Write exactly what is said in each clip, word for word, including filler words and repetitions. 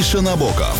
Набоков.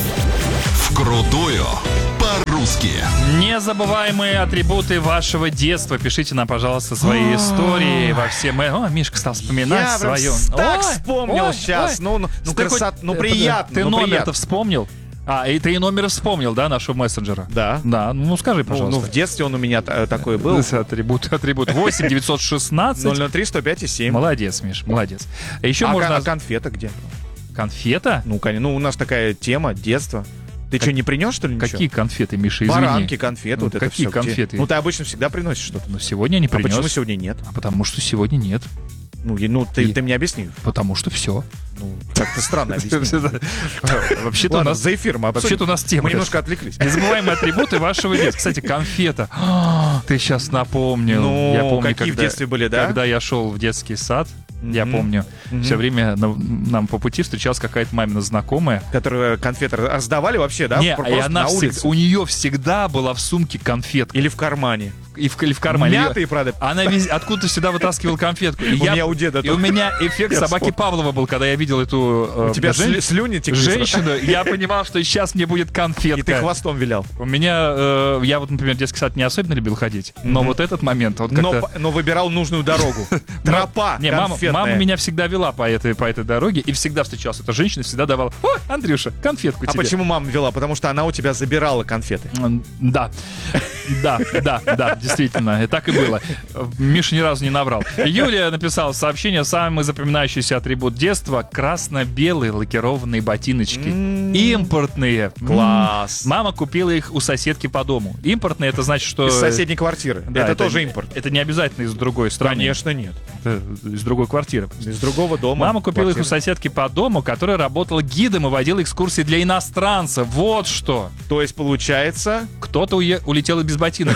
Вкрутую по-русски. Незабываемые атрибуты вашего детства. Пишите нам, пожалуйста, свои истории во все мы. О, Мишка стал вспоминать Я свою. так Ой, вспомнил ой, сейчас. ой. Ну, ну, ну, Ты красота, хоть- ну э, приятно. Ты ну, номер-то приятно. вспомнил? А, и ты и номер вспомнил, да, нашего мессенджера? Да. Да, ну скажи, Ну, пожалуйста. ну, в детстве он у меня т- такой был. Атрибут, атрибут. восемь девятьсот шестнадцать. ноль ноль три сто пять и семь. Молодец, Миш, молодец. Еще А, можно... ка- а конфета где? Конфета? Ну, конечно, ну, у нас такая тема, детство. Ты что, не принес, что ли, ничего? Какие конфеты, Миша, извини? Баранки, конфеты, Ну, вот это какие все. конфеты? Ну, ты обычно всегда приносишь что-то. Ну, сегодня не А принес. почему сегодня нет? А потому что сегодня нет. Ну, и- ну ты, И- ты мне объясни. Потому что все. Ну, как-то странно объясни. Вообще-то у Ладно, нас... за эфир мы обсудим. Вообще-то у нас тема. Мы немножко отвлеклись. Незабываемые атрибуты вашего детства. Кстати, конфета. А, Ты сейчас напомнил. Ну, Я помню, какие в когда- детстве были, да? Когда я шел в детский сад, я Мгм. помню, Мгм. все время на- нам по пути встречалась какая-то мамина знакомая. Которые конфеты раздавали вообще, да? Не, Просто и она на всег- улице. у нее всегда была в сумке конфетка. Или в кармане. И в, или в кармане. Мятые, правда. Она вез- откуда-то всегда вытаскивала конфетку. И У я- меня у деда И у тоже. меня эффект Я собаки вспомнил. Павлова был, когда я видел эту э, У тебя жен- сли- слюни текли. женщину. Я понимал, что сейчас мне будет конфетка. И ты хвостом вилял. У меня, э, я вот, например, в детский сад не особенно любил ходить, но Мгм. вот этот момент, он Но, как-то... п- но выбирал нужную дорогу. Тропа Не, мама, конфетная. мама меня всегда вела по этой, по этой дороге, и всегда встречалась эта женщина, всегда давала: «Ой, Андрюша, конфетку А тебе». почему мама вела? Потому что она у тебя забирала конфеты. М, Да, да, да, да, действительно, и так и было. Миша ни разу не наврал. Юлия написала сообщение: самый запоминающийся атрибут детства — красно-белые лакированные ботиночки. М. Импортные. Класс. М. Мама купила их у соседки по дому. Импортные — это значит, что... Из соседней квартиры. Да, это, тоже импорт. Это не обязательно из другой страны. Конечно, нет. Это из другой квартиры. Из другого дома. Мама купила их у квартиры. соседки по дому, которая работала гидом и водила экскурсии для иностранцев. Вот что. То есть, получается, Кто-то уе- улетел и без ботинок.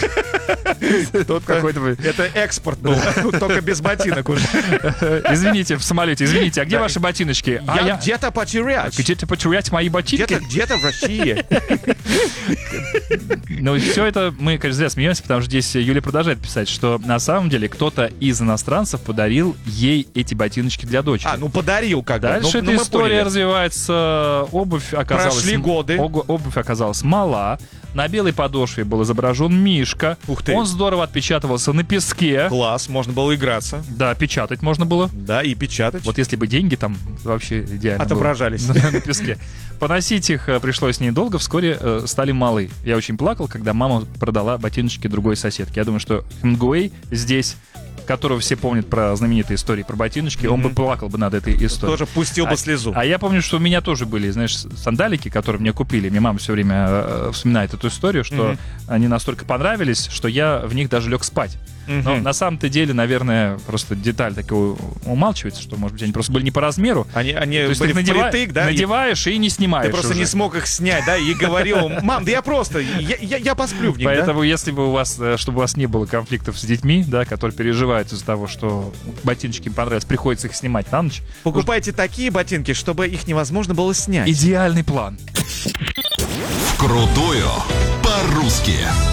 кто-то... Какой-то... Это экспорт был, только без ботинок уже. Извините, в самолете, извините, а где Да. ваши ботиночки? А Я я... где-то потерять. Где-то потерять мои ботинки? Где-то, где-то в России. Ну, все это мы, конечно, зря смеемся, потому что здесь Юля продолжает писать, что на самом деле кто-то из иностранцев подарил ей эти ботиночки для дочери. А, ну подарил как бы. Дальше Ну, эта ну, мы история поняли. развивается. Обувь оказалась... Прошли годы. ого- Обувь оказалась мала. На белой подошве был изображен Мишка. Ух ты. Он здорово отпечатывался на песке. Класс, можно было играться. Да, печатать можно было. Да, и печатать. Вот если бы деньги там вообще идеально было. Отображались. На на песке. Поносить их э, пришлось недолго, вскоре э, стали малы. Я очень плакал, когда мама продала ботиночки другой соседке. Я думаю, что Хемингуэй здесь, которого все помнят про знаменитые истории про ботиночки, он бы Мгм. плакал бы над этой историей. Тоже пустил бы А- слезу. А я помню, что у меня тоже были, знаешь, сандалики, которые мне купили. Мне мама все время э, вспоминает эту историю, что Мгм. они настолько понравились, что я в них даже лег спать. Но Мгм. на самом-то деле, наверное, просто деталь такая умалчивается, что, может быть, они просто были не по размеру. Они, они То есть были ты их надева- впритык, да? и надеваешь и не снимаешь Ты просто уже. не смог их снять, да? И говорил, мам, да я просто, я, я, я посплю в них, да? Поэтому, если бы у вас, э, чтобы у вас не было конфликтов с детьми, да, которые переживают из-за того, что ботиночки им понравились, приходится их снимать на ночь. Покупайте такие ботинки, чтобы их невозможно было снять. Идеальный план. Вкрутую по-русски.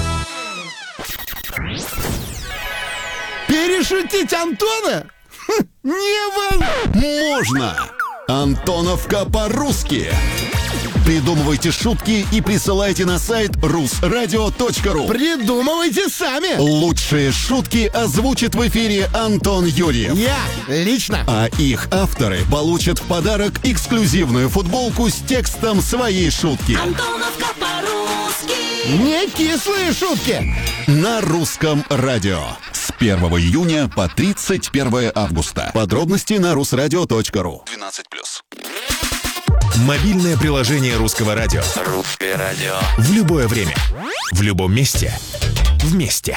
Перешутить Антона? Хм, невозможно! Антоновка по-русски. Придумывайте шутки и присылайте на сайт русрадио точка ру. Придумывайте сами! Лучшие шутки озвучит в эфире Антон Юрьев. Я лично. А их авторы получат в подарок эксклюзивную футболку с текстом своей шутки. Антоновка по-русски. Не кислые шутки. На русском радио. С первого июня по тридцать первое августа. Подробности на русрадио точка ру. двенадцать плюс. Мобильное приложение Русского радио. Русское радио. В любое время. В любом месте. Вместе.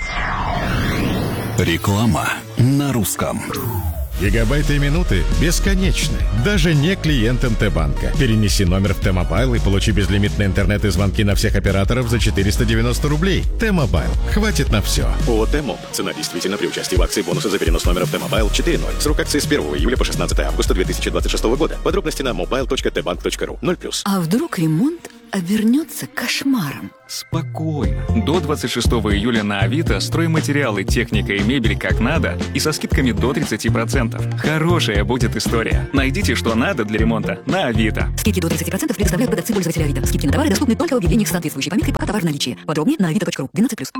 Реклама на русском. Гигабайты и минуты бесконечны, даже не клиентам Т-банка. Перенеси номер в Т-мобайл и получи безлимитный интернет и звонки на всех операторов за четыреста девяносто рублей. Т-мобайл. Хватит на все. ООО «Т-моб». Цена действительно при участии в акции бонуса за перенос номера в Т-мобайл четыре ноль. Срок акции с первого июля по шестнадцатое августа две тысячи двадцать шестого года. Подробности на мобайл точка т банк точка ру. ноль плюс. А вдруг ремонт обернется кошмаром. Спокойно. До двадцать шестого июля на Авито стройматериалы, техника и мебель как надо и со скидками до тридцати процентов. Хорошая будет история. Найдите, что надо для ремонта на Авито. Скидки до тридцати процентов предоставляют продавцы пользователя Авито. Скидки на товары доступны только в объявлениях с соответствующей пометкой «Пока товар в наличии». Подробнее на авито точка ру. двенадцать плюс.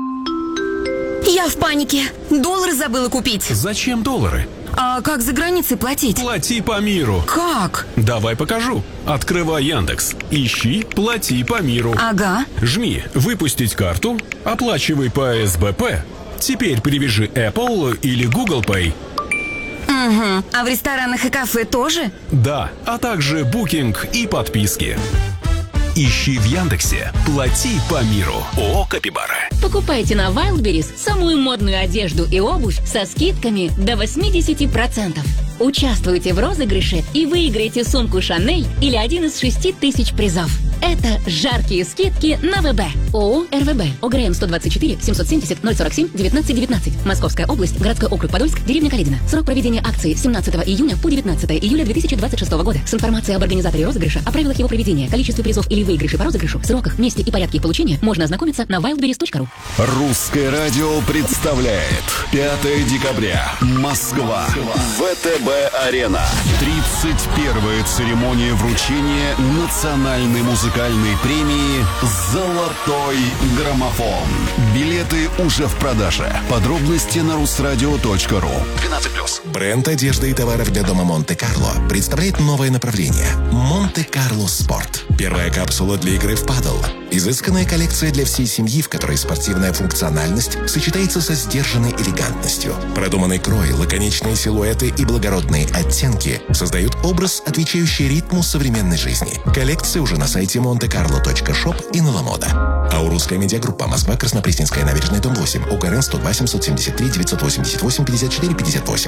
Я в панике. Доллары забыла купить. Зачем доллары? А как за границей платить? Плати по миру. Как? Давай покажу. Открывай Яндекс. Ищи «Плати по миру». Ага. Жми «Выпустить карту», оплачивай по эс бэ пэ. Теперь привяжи Apple или Google Pay. Угу. А в ресторанах и кафе тоже? Да, а также букинг и подписки. Ищи в Яндексе «Плати по миру». ООО «Капибара». Покупайте на Wildberries самую модную одежду и обувь со скидками до восемьдесят процентов. Участвуйте в розыгрыше и выиграйте сумку Шанель или один из шести тысяч призов. Это жаркие скидки на ВБ. ООО РВБ. ОГРН сто двадцать четыре семьсот семьдесят ноль сорок семь девятнадцать девятнадцать. Московская область, городской округ Подольск, деревня Каледино. Срок проведения акции семнадцатого июня по девятнадцатое июля две тысячи двадцать шестого года. С информацией об организаторе розыгрыша, о правилах его проведения, количестве призов или выигрыше по розыгрышу, сроках, месте и порядке их получения можно ознакомиться на wildberries точка ру. Русское радио представляет пятое декабря. Москва. ВТБ-арена. тридцать первая церемония вручения национальной музыкальной премии «Золотой граммофон». Билеты уже в продаже. Подробности на русрадио точка ру. двенадцать плюс. Бренд одежды и товаров для дома Монте-Карло представляет новое направление – Монте-Карло Спорт. Первая капсула для игры в падл. Изысканная коллекция для всей семьи, в которой спортивная функциональность сочетается со сдержанной элегантностью. Продуманный крой, лаконичные силуэты и благородные оттенки создают образ, отвечающий ритму современной жизни. Коллекция уже на сайте монте карло точка шоп и на Ламода. Аурусская медиагруппа. Москва, Краснопресненская набережная, дом восемь. УКРН сто два семьсот семьдесят три девятьсот восемьдесят восемь пятьдесят четыре пятьдесят восемь.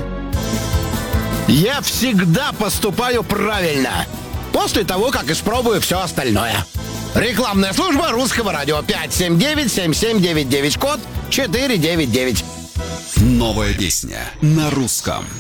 Я всегда поступаю правильно. После того, как испробую все остальное. Рекламная служба Русского радио. пять семь девять семь семь девять девять, код четыре девять девять. Новая песня на русском.